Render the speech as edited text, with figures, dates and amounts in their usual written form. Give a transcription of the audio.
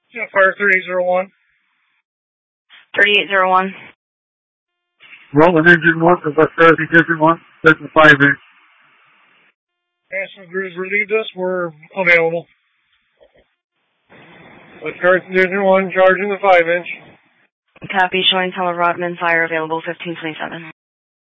Yeah, fire 3801. 3801. Rolling engine 1 for West Jersey, District 1, setting 5-inch. National Crews relieved us. We're available. West Jersey, District 1, charging the 5-inch. Copy, showing Teller Rodman, fire available 1527.